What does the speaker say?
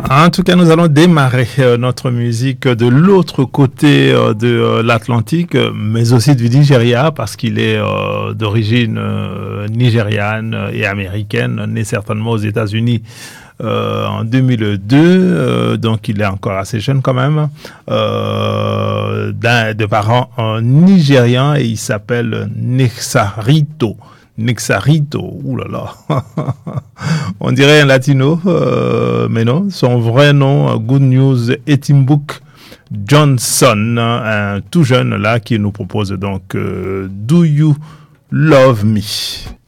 En tout cas, nous allons démarrer notre musique de l'autre côté de l'Atlantique, mais aussi du Nigeria, parce qu'il est d'origine nigériane et américaine, né certainement aux États-Unis en 2002, donc il est encore assez jeune quand même, de parents nigérians, et il s'appelle Nexarito. Nexarito, oulala, on dirait un latino, mais non, son vrai nom, Good News Etimbuk Johnson, un tout jeune là qui nous propose donc Do You Love Me?